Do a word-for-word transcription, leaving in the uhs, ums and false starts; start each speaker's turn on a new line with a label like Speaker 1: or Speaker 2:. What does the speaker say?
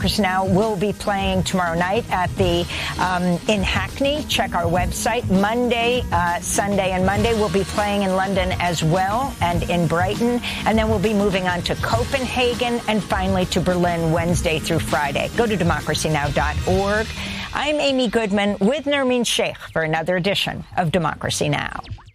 Speaker 1: Democracy Now! Will be playing tomorrow night at the um, in Hackney. Check our website. Monday, uh, Sunday and Monday, we'll be playing in London as well and in Brighton. And then we'll be moving on to Copenhagen and finally to Berlin Wednesday through Friday. Go to democracy now dot org. I'm Amy Goodman with Nermeen Sheikh for another edition of Democracy Now!